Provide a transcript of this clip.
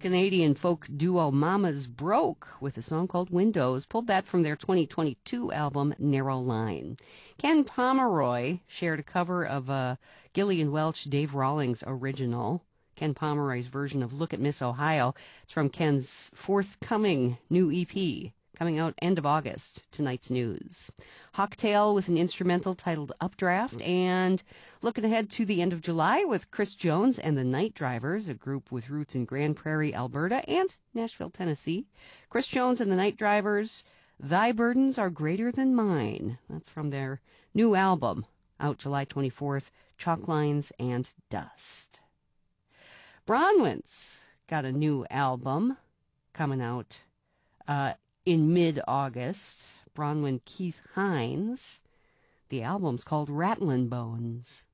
Canadian folk duo Mamas Broke with a song called Windows, pulled that from their 2022 album Narrow Line. Ken Pomeroy shared a cover of Gillian Welch, Dave Rawlings' original. Ken Pomeroy's version of Look at Miss Ohio. It's from Ken's forthcoming new EP, coming out end of August. Tonight's news. Hawktail with an instrumental titled Updraft, and looking ahead to the end of July with Chris Jones and the Night Drivers, a group with roots in Grand Prairie, Alberta, and Nashville, Tennessee. Chris Jones and the Night Drivers, Thy Burdens Are Greater Than Mine. That's from their new album, out July 24th, Chalk Lines and Dust. Bronwyn's got a new album coming out in mid-August. Bronwyn Keith Hines. The album's called Rattlin' Bones.